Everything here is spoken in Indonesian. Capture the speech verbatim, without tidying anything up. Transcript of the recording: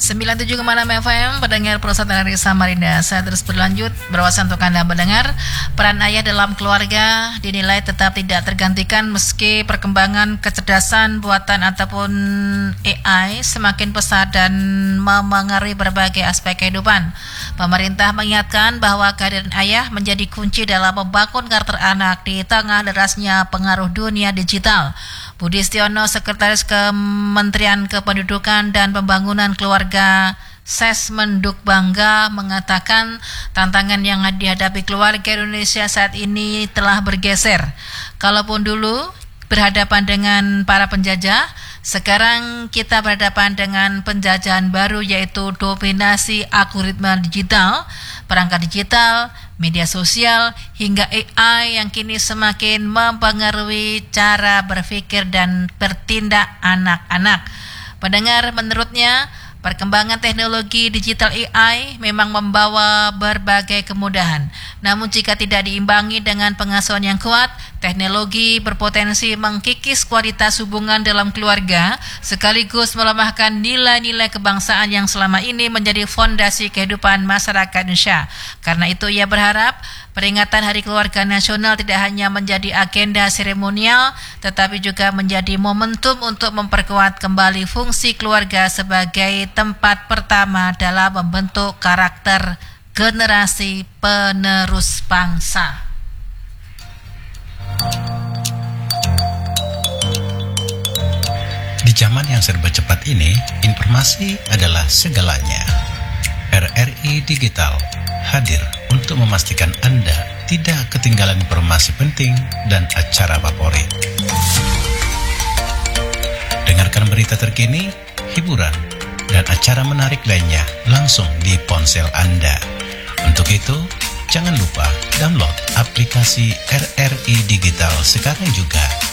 sembilan puluh tujuh koma enam F M, pendengar Persatuan dari Samarinda. Saya terus berlanjut berwawasan untuk Anda mendengar. Peran ayah dalam keluarga dinilai tetap tidak tergantikan meski perkembangan kecerdasan buatan ataupun A I semakin pesat dan memengaruhi berbagai aspek kehidupan. Pemerintah mengingatkan bahwa kehadiran ayah menjadi kunci dalam membangun karakter anak di tengah derasnya pengaruh dunia digital. Budi Stiono, Sekretaris Kementerian Kependudukan dan Pembangunan Keluarga Sesmenduk Bangga, mengatakan tantangan yang dihadapi keluarga Indonesia saat ini telah bergeser. Kalaupun dulu berhadapan dengan para penjajah, sekarang kita berhadapan dengan penjajahan baru, yaitu dominasi algoritma digital, perangkat digital, media sosial, hingga A I yang kini semakin mempengaruhi cara berpikir dan bertindak anak-anak. Pendengar, menurutnya, perkembangan teknologi digital A I memang membawa berbagai kemudahan. Namun jika tidak diimbangi dengan pengasuhan yang kuat, teknologi berpotensi mengkikis kualitas hubungan dalam keluarga, sekaligus melemahkan nilai-nilai kebangsaan yang selama ini menjadi fondasi kehidupan masyarakat Indonesia. Karena itu ia berharap peringatan Hari Keluarga Nasional tidak hanya menjadi agenda seremonial, tetapi juga menjadi momentum untuk memperkuat kembali fungsi keluarga sebagai tempat pertama dalam membentuk karakter generasi penerus bangsa. Di zaman yang serba cepat ini, informasi adalah segalanya. R R I Digital hadir untuk memastikan Anda tidak ketinggalan informasi penting dan acara favorit. Dengarkan berita terkini, hiburan, dan acara menarik lainnya langsung di ponsel Anda. Untuk itu, jangan lupa download aplikasi R R I Digital sekarang juga